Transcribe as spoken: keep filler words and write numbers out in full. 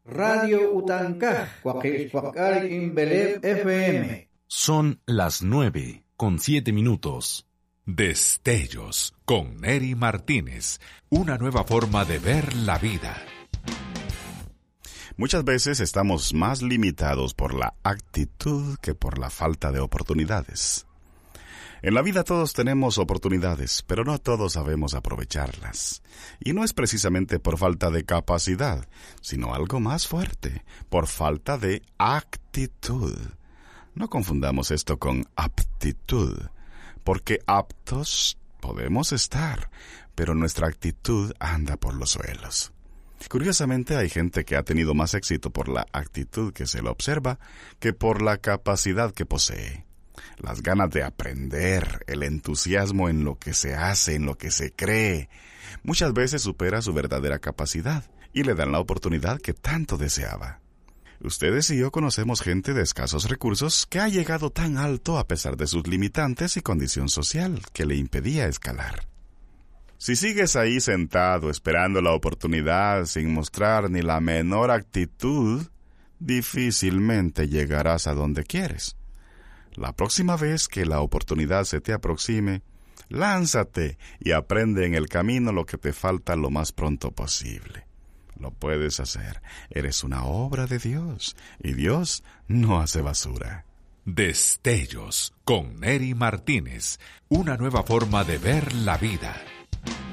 Radio Utancaj, Coaquilpacal Imbelé F M. Son las nueve con siete minutos. Destellos con Neri Martínez. Una nueva forma de ver la vida. Muchas veces estamos más limitados por la actitud que por la falta de oportunidades. En la vida todos tenemos oportunidades, pero no todos sabemos aprovecharlas. Y no es precisamente por falta de capacidad, sino algo más fuerte, por falta de actitud. No confundamos esto con aptitud, porque aptos podemos estar, pero nuestra actitud anda por los suelos. Curiosamente hay gente que ha tenido más éxito por la actitud que se le observa que por la capacidad que posee. Las ganas de aprender, el entusiasmo en lo que se hace, en lo que se cree, muchas veces supera su verdadera capacidad y le dan la oportunidad que tanto deseaba. Ustedes y yo conocemos gente de escasos recursos que ha llegado tan alto a pesar de sus limitantes y condición social que le impedía escalar. Si sigues ahí sentado esperando la oportunidad sin mostrar ni la menor actitud, difícilmente llegarás a donde quieres. La próxima vez que la oportunidad se te aproxime, lánzate y aprende en el camino lo que te falta lo más pronto posible. Lo puedes hacer. Eres una obra de Dios y Dios no hace basura. Destellos con Neri Martínez. Una nueva forma de ver la vida.